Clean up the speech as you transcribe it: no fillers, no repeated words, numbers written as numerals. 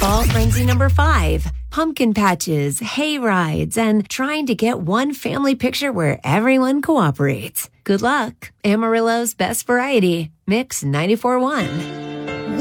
Fall frenzy number 5. Pumpkin patches, hay rides, and trying to get one family picture where everyone cooperates. Good luck. Amarillo's best variety. Mix 94.1.